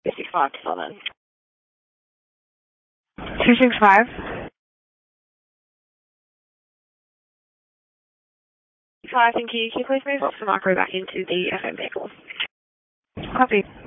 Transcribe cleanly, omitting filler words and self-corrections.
265 to Southern. 265. 5, thank you. Can you please move the micro back into the FM vehicle? Copy.